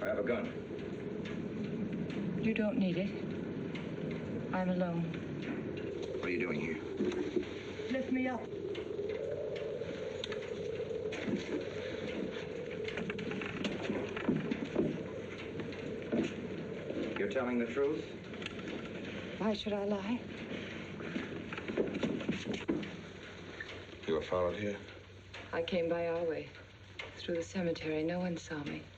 I have a gun. You don't need it. I'm alone. What are you doing here? Lift me up. You're telling the truth? Why should I lie? You were followed here? I came by our way. Through the cemetery. No one saw me.